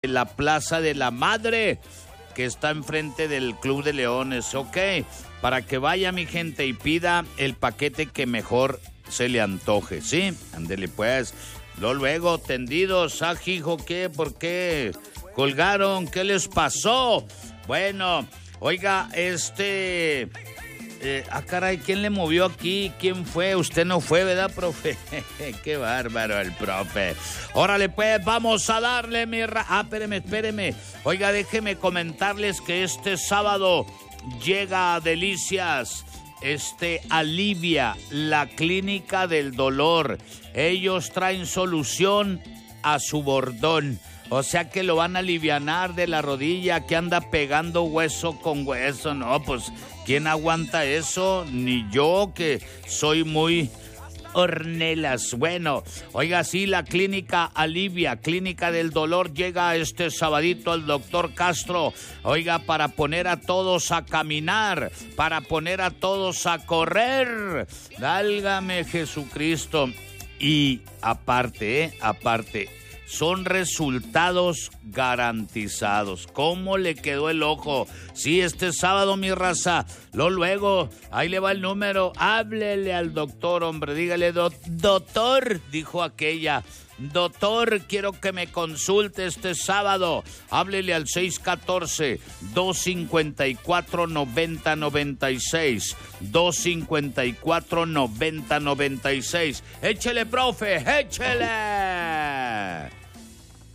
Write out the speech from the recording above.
la Plaza de la Madre, que está enfrente del Club de Leones, ¿ok? Para que vaya mi gente y pida el paquete que mejor se le antoje, ¿sí? Ándele pues. Luego, tendidos, hijo, ¿qué? ¿Por qué? ¿Colgaron? ¿Qué les pasó? Bueno, oiga, caray, ¿quién le movió aquí? ¿Quién fue? Usted no fue, ¿verdad, profe? Qué bárbaro el profe. Órale, pues, vamos a darle espéreme. Oiga, déjeme comentarles que este sábado llega a Delicias, Alivia, la clínica del dolor. Ellos traen solución a su bordón. O sea que lo van a alivianar de la rodilla que anda pegando hueso con hueso. No, pues, ¿quién aguanta eso? Ni yo, que soy muy hornelas. Bueno, oiga, sí, la clínica Alivia, clínica del dolor, llega este sabadito el doctor Castro. Oiga, para poner a todos a caminar, para poner a todos a correr. Válgame Jesucristo. Y aparte, son resultados garantizados. ¿Cómo le quedó el ojo? Sí, este sábado, mi raza. Luego, ahí le va el número. Háblele al doctor, hombre. Dígale, doctor, dijo aquella. Doctor, quiero que me consulte este sábado. Háblele al 614-254-9096. 254-9096. Échele, profe, échele.